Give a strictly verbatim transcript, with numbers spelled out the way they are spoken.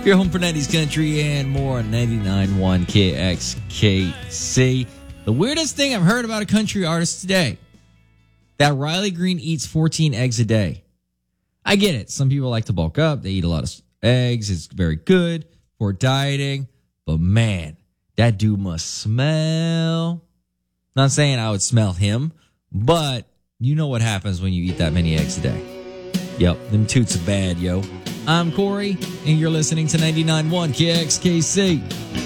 Your home for nineties country and more on ninety-nine point one K X K C. The weirdest thing I've heard about a country artist today, that Riley Green eats fourteen eggs a day. I get it. Some people like to bulk up. They eat a lot of eggs. It's very good for dieting. But man, that dude must smell. Not saying I would smell him, but you know what happens when you eat that many eggs a day. Yep, them toots are bad, yo. I'm Corey, and you're listening to ninety-nine point one K X K C.